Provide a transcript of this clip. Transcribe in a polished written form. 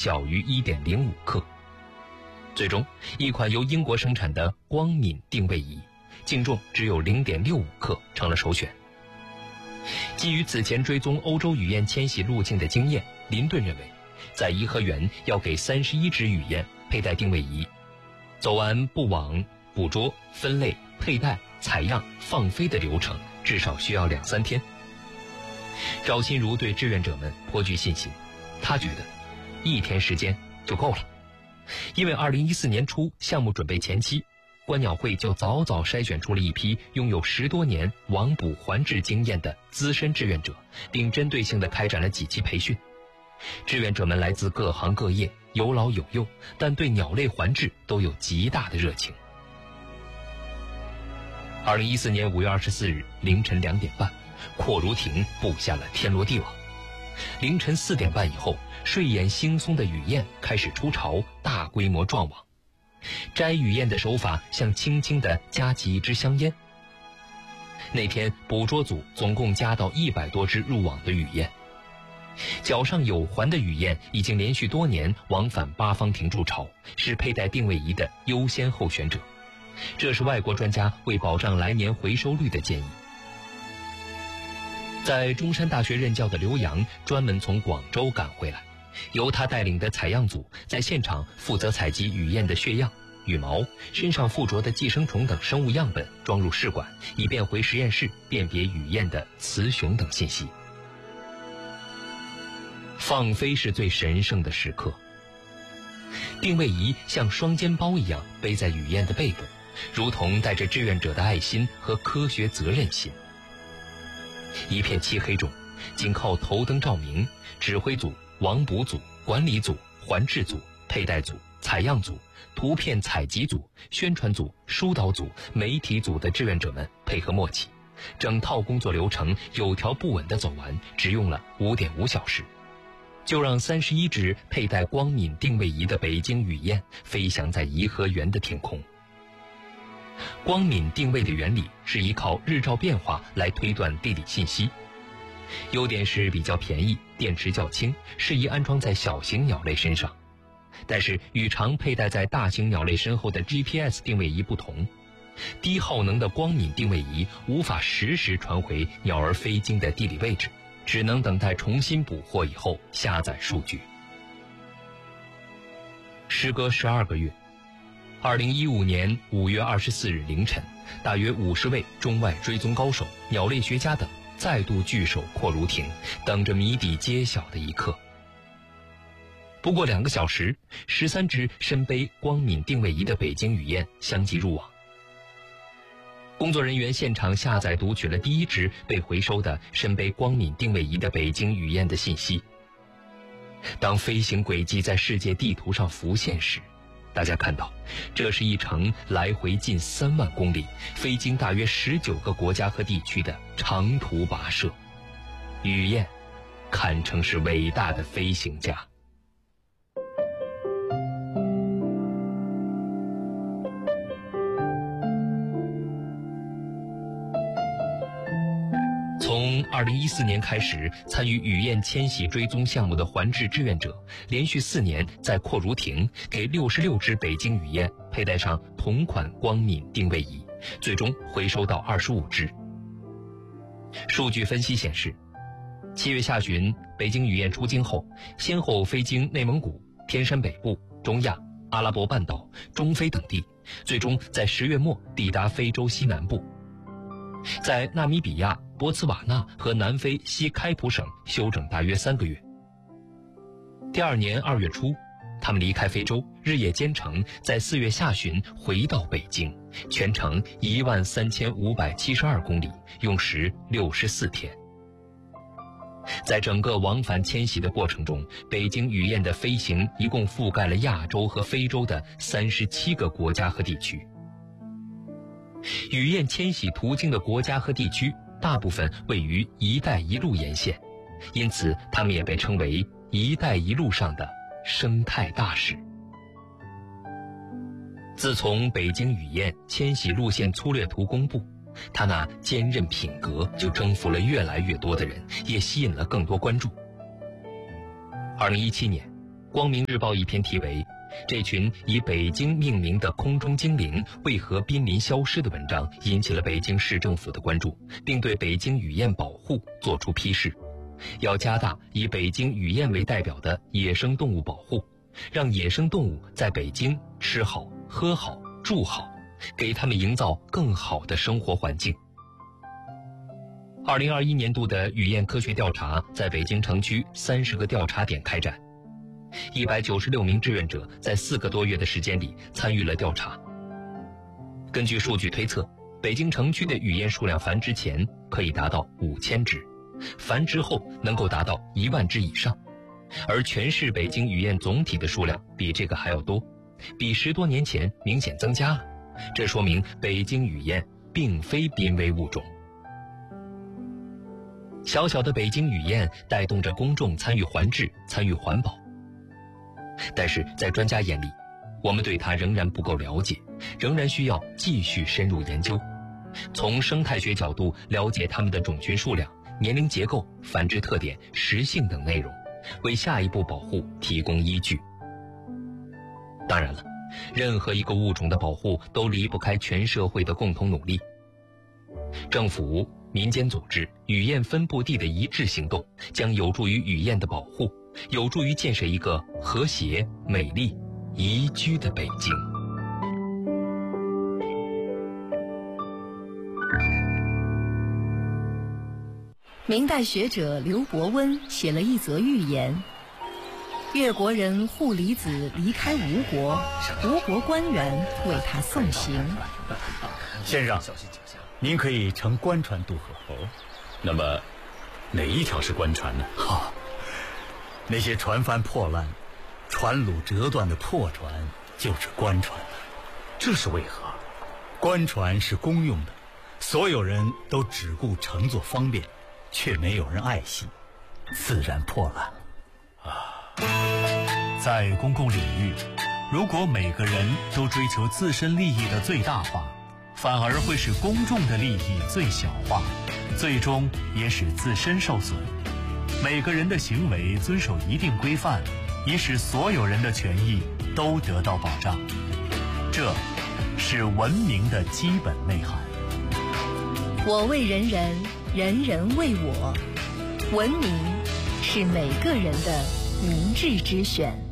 小于 1.05 克。最终，一款由英国生产的光敏定位仪，净重只有 0.65 克，成了首选。基于此前追踪欧洲雨燕迁徙路径的经验，林顿认为，在颐和园要给31只雨燕佩戴定位仪，走完布网、捕捉、分类、佩戴、采样、放飞的流程，至少需要2-3天。赵心如对志愿者们颇具信心，他觉得1天时间就够了。因为2014年初项目准备前期，观鸟会就早早筛选出了一批拥有10多年网捕环制经验的资深志愿者，并针对性地开展了几期培训。志愿者们来自各行各业，有老有幼，但对鸟类环制都有极大的热情。2014年5月24日凌晨2点半，阔如亭布下了天罗地网。凌晨4点半以后，睡眼惺忪的雨燕开始出巢，大规模撞网。摘雨燕的手法像轻轻地夹起一支香烟。那天捕捉组总共夹到100多只入网的雨燕。脚上有环的雨燕已经连续多年往返八方亭筑巢，是佩戴定位仪的优先候选者。这是外国专家为保障来年回收率的建议。在中山大学任教的刘洋专门从广州赶回来，由他带领的采样组在现场负责采集雨燕的血样、羽毛、身上附着的寄生虫等生物样本，装入试管，以便回实验室辨别雨燕的雌雄等信息。放飞是最神圣的时刻，定位仪像双肩包一样背在雨燕的背部，如同带着志愿者的爱心和科学责任心。一片漆黑中，仅靠头灯照明，指挥组、网捕组、管理组、环制组、佩戴组、采样组、图片采集组、宣传组、疏导组、媒体组的志愿者们配合默契，整套工作流程有条不紊地走完，只用了5.5小时，就让31只佩戴光敏定位仪的北京雨燕飞翔在颐和园的天空。光敏定位的原理是依靠日照变化来推断地理信息，优点是比较便宜，电池较轻，适宜安装在小型鸟类身上。但是与常佩戴在大型鸟类身后的 GPS 定位仪不同，低耗能的光敏定位仪无法实时传回鸟儿飞经的地理位置，只能等待重新捕获以后下载数据。时隔12个月，2015年5月24日凌晨，大约50位中外追踪高手、鸟类学家等再度聚首阔如亭，等着谜底揭晓的一刻。不过2个小时，13只身背光敏定位仪的北京雨燕相继入网。工作人员现场下载读取了第1只被回收的身背光敏定位仪的北京雨燕的信息。当飞行轨迹在世界地图上浮现时，大家看到，这是一程来回近3万公里，飞经大约19个国家和地区的长途跋涉。雨燕堪称是伟大的飞行家。从2014年开始参与雨燕迁徙追踪项目的环制志愿者，连续4年在阔如亭给66只北京雨燕佩戴上同款光敏定位仪，最终回收到25只。数据分析显示，7月下旬北京雨燕出京后，先后飞经内蒙古、天山北部、中亚、阿拉伯半岛、中非等地，最终在10月末抵达非洲西南部，在纳米比亚、博茨瓦纳和南非西开普省休整大约3个月。第2年2月初，他们离开非洲，日夜兼程，在4月下旬回到北京，全程13572公里，用时64天。在整个往返迁徙的过程中，北京雨燕的飞行一共覆盖了亚洲和非洲的37个国家和地区。雨燕迁徙途经的国家和地区大部分位于“一带一路”沿线，因此它们也被称为“一带一路”上的生态大使。自从北京雨燕迁徙路线粗略图公布，它那坚韧品格就征服了越来越多的人，也吸引了更多关注。2017年， 光明日报一篇题为“这群以北京命名的空中精灵为何濒临消失”的文章引起了北京市政府的关注，并对北京雨燕保护作出批示，要加大以北京雨燕为代表的野生动物保护，让野生动物在北京吃好、喝好、住好，给他们营造更好的生活环境。2021年度的雨燕科学调查在北京城区30个调查点开展，196名志愿者在4个多月的时间里参与了调查。根据数据推测，北京城区的雨燕数量繁殖前可以达到5000只，繁殖后能够达到1万只以上，而全市北京雨燕总体的数量比这个还要多，比10多年前明显增加了。这说明北京雨燕并非濒危物种。小小的北京雨燕带动着公众参与环治、参与环保，但是在专家眼里，我们对它仍然不够了解，仍然需要继续深入研究，从生态学角度了解它们的种群数量、年龄结构、繁殖特点、食性等内容，为下一步保护提供依据。当然了，任何一个物种的保护都离不开全社会的共同努力。政府、民间组织、雨燕分布地的一致行动，将有助于雨燕的保护，有助于建设一个和谐、美丽、宜居的北京。 明代学者刘伯温写了一则寓言：越国人户离子离开吴国，吴国官员为他送行。 先生，您可以乘官船渡河。 哦，那么哪一条是官船呢？ 那些船帆破烂、船橹折断的破船就是官船。 这是为何？ 官船是公用的，所有人都只顾乘坐方便，却没有人爱惜，自然破烂。 在公共领域，如果每个人都追求自身利益的最大化，反而会使公众的利益最小化，最终也使自身受损。每个人的行为遵守一定规范，以使所有人的权益都得到保障。这是文明的基本内涵。 我为人人，人人为我。文明是每个人的明智之选。